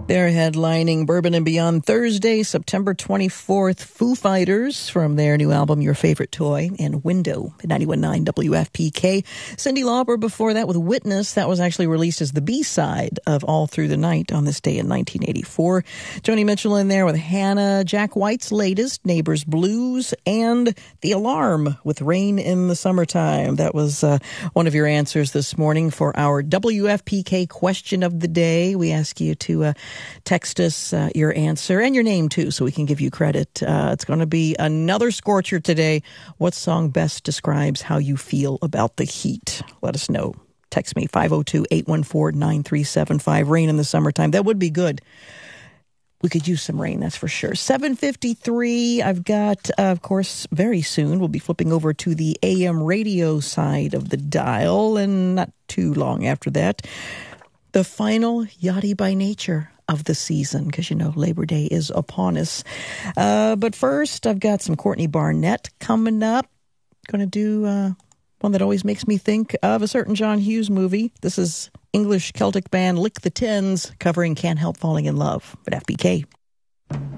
They're headlining Bourbon and Beyond Thursday, September 24th. Foo Fighters from their new album, Your Favorite Toy, and Window at 91.9 WFPK. Cyndi Lauper before that with Witness. That was actually released as the B-side of All Through the Night on this day in 1984. Joni Mitchell in there with Hannah. Jack White's latest, Neighbors Blues, and The Alarm with Rain in the Summertime. That was one of your answers this morning for our WFPK question of the day. We ask you to text us your answer and your name, too, so we can give you credit. It's going to be another scorcher today. What song best describes how you feel about the heat? Let us know. Text me, 502-814-9375. Rain in the summertime. That would be good. We could use some rain, that's for sure. 7:53. I've got, of course, very soon, we'll be flipping over to the AM radio side of the dial, and not too long after that, the final Yachty by Nature of the season, because, you know, Labor Day is upon us. But first, I've got some Courtney Barnett coming up. Going to do one that always makes me think of a certain John Hughes movie. This is English Celtic band Lick the Tins covering Can't Help Falling in Love at FBK.